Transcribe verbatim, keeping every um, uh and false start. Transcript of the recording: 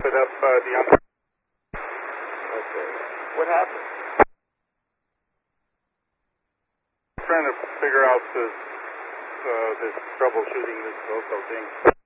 it up uh, the under. Okay. What happened? Trying to figure out this, uh, this troubleshooting this local thing.